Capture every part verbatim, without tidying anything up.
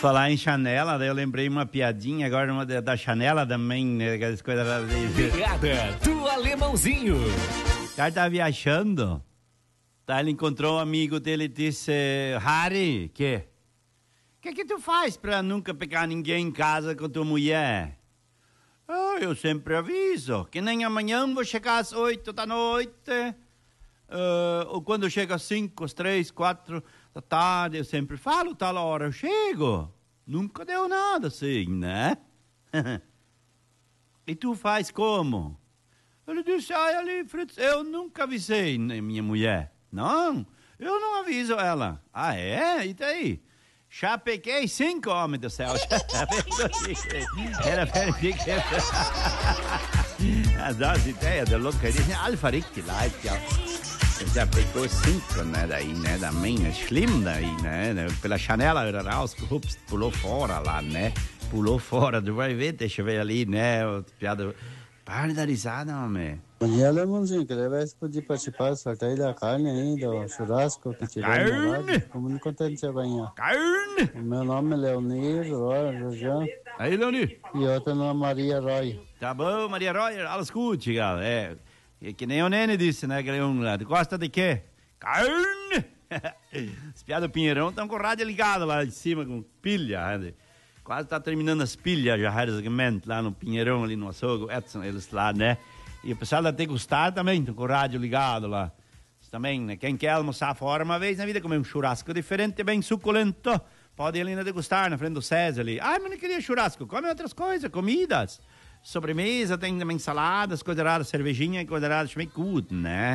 falar em chanela, daí eu lembrei uma piadinha agora uma da chanela também, né? Aquelas coisas. Piada do Alemãozinho. O cara tava viajando, tá? Ele encontrou um amigo dele e disse: Harry, que? O que que tu faz pra nunca pegar ninguém em casa com tua mulher? Oh, eu sempre aviso, que nem amanhã vou chegar às oito da noite, uh, ou quando chega às cinco, às três, quatro da tarde, eu sempre falo, tal hora eu chego. Nunca deu nada assim, né? E tu faz como? Ele disse: ai, ali, Fritz, eu nunca avisei minha mulher. Não, eu não aviso ela. Ah, é? E daí? Já peguei cinco, homem do céu. Era verifique. As ideias da loucaria. Alfa riktigt live, ja. Já pegou cinco, né? Daí, né? Da minha slim daí, né? Pela janela era rausgehupst, pulou fora lá, né? Pulou fora. Tu vai ver, deixa eu ver ali, né? O piada. Para da risada, homem. Bom dia, Alemãozinho. Queria ver se podia participar do sorteio da carne aí, do churrasco que tiver na rádio. Fico muito contente de você ganhar. Carne! O meu nome é Leonir, Rojan. Aí, Leonir. E outro nome é Maria Roy. Tá bom, Maria Roy, alles gut, galera. É, é que nem o Nene disse, né, Galeão? Tu gosta de quê? Carne! Os piados do Pinheirão estão com o rádio ligado lá de cima, com pilha. Né? Quase tá terminando as pilhas já, lá no Pinheirão, ali no açougue, Edson, eles lá, né? E o pessoal da Degustar também, estão com o rádio ligado lá. Também, né? Quem quer almoçar fora uma vez na vida, comer um churrasco diferente, bem suculento, pode ir ali na Degustar, na frente do César ali. Ah, mas não queria churrasco, come outras coisas, comidas. Sobremesa, tem também saladas, coisa rara, cervejinha, coisa rara, schmeckt gut, né?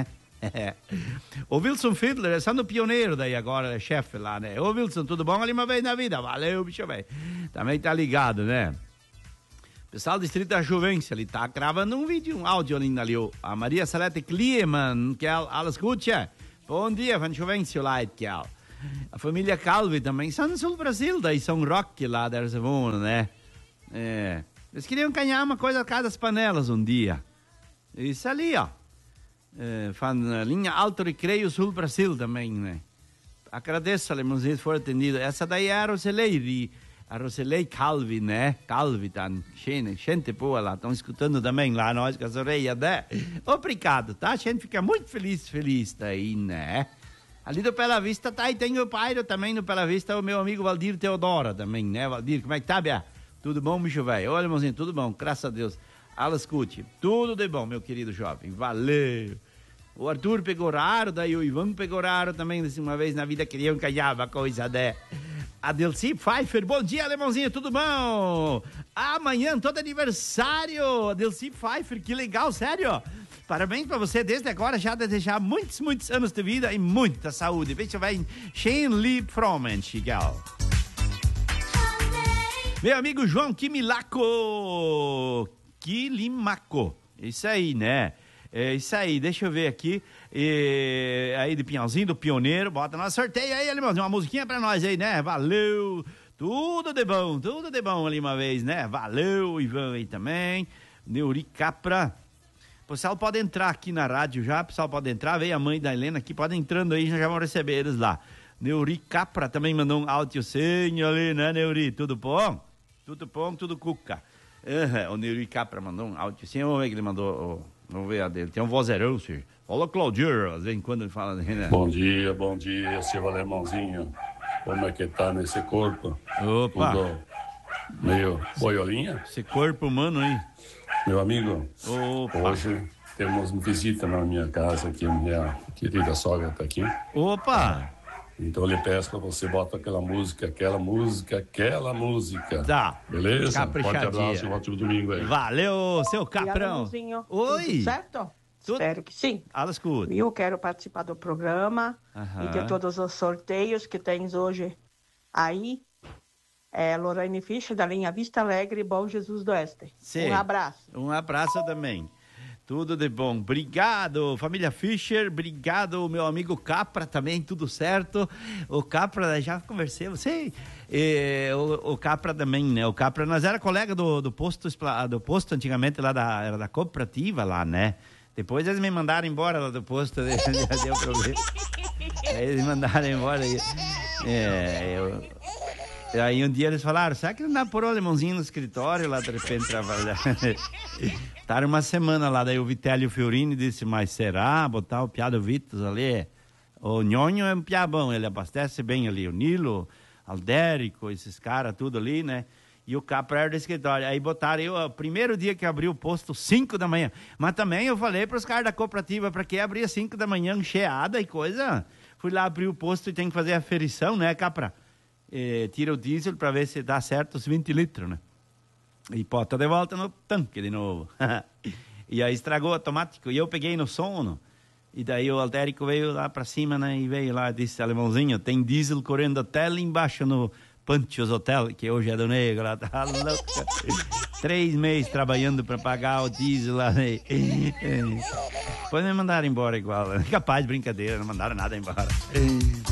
O Wilson Fiedler, é só no pioneiro daí agora, é chefe lá, né? Ô Wilson, tudo bom ali uma vez na vida? Valeu, bicho, velho. Também tá ligado, né? Pessoal do Distrito da Juvença, ele tá gravando um vídeo, um áudio ali, ali a Maria Salete Kliemann, que ela escuta. Bom dia, van Juvencio Light, que a família Calvi também, são no sul do Brasil, daí São Roque lá, da Arzavona, né? É, eles queriam ganhar uma coisa a cada das panelas um dia. Isso ali, ó. É, fan, linha Alto Recreio Sul Brasil também, né? Agradeço, Alemãozinho, for atendido. Essa daí é a Roselei, a Roselei Calvi, né? Calvi, tá? Gente boa lá, estão escutando também lá, nós com as orelhas, né? Obrigado, tá? A gente fica muito feliz, feliz daí, né? Ali do Bela Vista, tá? E tem o pai também no Bela Vista, o meu amigo Valdir Teodora também, né? Valdir, como é que tá, Bia? Tudo bom, bicho velho? Olha, irmãozinho, tudo bom, graças a Deus. Ala, escute, tudo de bom, meu querido jovem, valeu. O Arthur pegou raro, daí o Ivan pegou raro também, disse uma vez na vida queriam calhar a coisa, né? A Delci Pfeiffer, bom dia, alemãozinho, tudo bom? Amanhã, todo aniversário, a Delci Pfeiffer, que legal, sério. Parabéns pra você, desde agora, já desejar muitos, muitos anos de vida e muita saúde. Veja, vai, schön lieb frommen, Chigal. Meu amigo João Kimilaco, Quilimaco, isso aí, né? É isso aí, deixa eu ver aqui. E, aí de Pinhalzinho, do Pioneiro, bota no sorteio aí, alemãozinho, uma musiquinha pra nós aí, né? Valeu, tudo de bom, tudo de bom ali uma vez, né? Valeu, Ivan aí também, Neuri Capra. O pessoal pode entrar aqui na rádio já, o pessoal pode entrar, veio a mãe da Helena aqui, pode entrando aí, já vão receber eles lá. Neuri Capra também mandou um áudiozinho ali, né, Neuri? Tudo bom? Tudo bom, tudo cuca. Uhum, o Neuri Capra mandou um áudiozinho, vamos ver que ele mandou... Oh. Vamos ver a dele. Tem um vozeirão, senhor. Olha, Claudio, às vezes em quando ele fala, né? Bom dia, bom dia, seu alemãozinho. Como é que tá nesse corpo? Opa! Tudo meio boiolinha? Esse corpo humano aí. Meu amigo, opa. Hoje temos visita na minha casa aqui, minha querida sogra tá aqui. Opa! Então eu lhe peço pra você botar aquela música, aquela música, aquela música. Tá. Beleza? Forte abraço e um ótimo domingo aí. Valeu, seu Caprão. Oi. Tudo certo? Tudo? Espero que sim. Alles gut. Eu quero participar do programa uh-huh. e de todos os sorteios que tens hoje aí. É Lorraine Fischer, da linha Vista Alegre, Bom Jesus do Oeste. Sim. Um abraço. Um abraço também. Tudo de bom. Obrigado, família Fischer. Obrigado, meu amigo Capra também, tudo certo. O Capra, já conversei, você... E, o, o Capra também, né? O Capra, nós era colega do, do, posto, do posto antigamente lá da, era da cooperativa lá, né? Depois eles me mandaram embora lá do posto, já deu problema. Aí eles me mandaram embora. E, é, eu... E aí um dia eles falaram, será que não dá por o alemãozinho no escritório lá de repente trabalhar? Estaram uma semana lá, daí o Vitélio Fiorini disse, mas será? Botar o Piado Vitos ali? O Nhonho é um piabão, ele abastece bem ali, o Nilo, Aldérico, esses caras, tudo ali, né? E o Capra era do escritório. Aí botaram eu, o primeiro dia que abri o posto, cinco da manhã. Mas também eu falei para os caras da cooperativa, para que abria cinco da manhã, encheada e coisa. Fui lá abrir o posto e tem que fazer a aferição, né, Capra? E tira o diesel para ver se dá certo os vinte litros, né? E bota de volta no tanque de novo. E aí estragou automático. E eu peguei no sono. E daí o Aldérico veio lá para cima, né? E veio lá e disse, alemãozinho, tem diesel correndo até ali embaixo no Pantios Hotel, que hoje é do Negro, lá tá louca. Três meses trabalhando para pagar o diesel lá. Né? Depois me mandaram embora igual. Capaz de brincadeira, não mandaram nada embora.